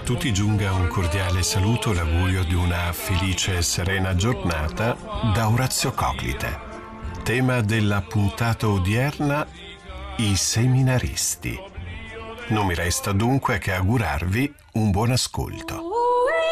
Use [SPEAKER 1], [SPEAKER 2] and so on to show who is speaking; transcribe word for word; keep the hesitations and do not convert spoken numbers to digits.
[SPEAKER 1] tutti giunga un cordiale saluto, l'augurio di una felice e serena giornata da Orazio Coclite. Tema della puntata odierna: i seminaristi. Non mi resta dunque che augurarvi un buon ascolto.